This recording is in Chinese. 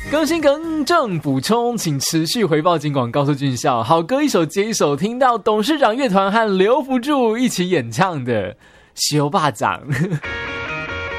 更新更正补充，请持续回报警广告诉俊孝。好歌一首接一首，听到董事长乐团和刘福柱一起演唱的《修霸掌》。